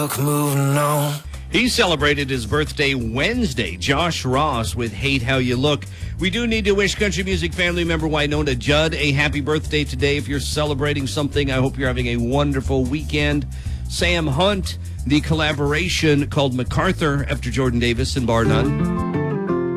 look, moving on. He celebrated his birthday Wednesday. Josh Ross with Hate How You Look. We do need to wish country music family member Wynonna Judd a happy birthday today. If you're celebrating something, I hope you're having a wonderful weekend. Sam Hunt, the collaboration called MacArthur after Jordan Davis and Bar None.